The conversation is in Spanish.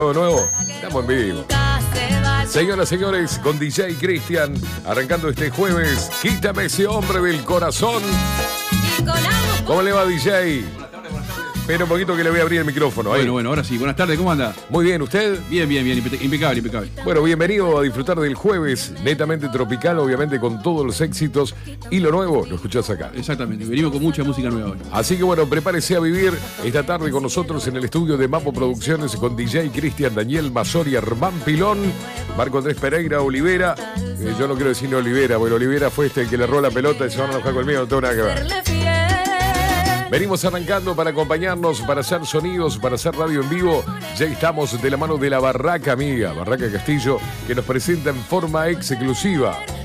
Nuevo, estamos en vivo. Señoras, señores, con DJ Cristian, arrancando este jueves, quítame ese hombre del corazón. ¿Cómo le va, DJ? Espera un poquito que le voy a abrir el micrófono. Ahí. Bueno, ahora sí. Buenas tardes, ¿cómo anda? Muy bien, ¿usted? Bien, impecable. Bueno, bienvenido a disfrutar del jueves, netamente tropical, obviamente con todos los éxitos. Y lo nuevo, lo escuchás acá. Exactamente, venimos con mucha música nueva hoy. Así que bueno, prepárese a vivir esta tarde con nosotros en el estudio de Mapo Producciones con DJ Cristian, Daniel Mazori, Armán Pilón, Marco Andrés Pereira, Olivera. Yo no quiero decir ni Olivera, porque Olivera fue el que le erró la pelota y se van a enojar conmigo, no tengo nada que ver. Venimos arrancando para acompañarnos, para hacer sonidos, para hacer radio en vivo. Ya estamos de la mano de la Barraca Amiga, Barraca Castillo, que nos presenta en forma exclusiva